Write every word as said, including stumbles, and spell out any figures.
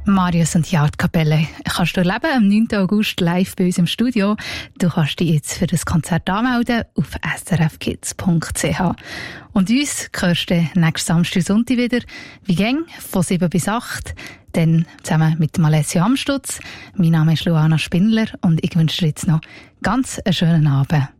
Marius und die Altkapelle kannst du erleben am neunten August live bei uns im Studio. Du kannst dich jetzt für das Konzert anmelden auf s r f kids punkt c h. Und uns hörst du nächsten Samstag und Sonntag wieder, wie gäng, von sieben bis acht. Dann zusammen mit Alessio Amstutz. Mein Name ist Luana Spindler und ich wünsche dir jetzt noch ganz einen schönen Abend.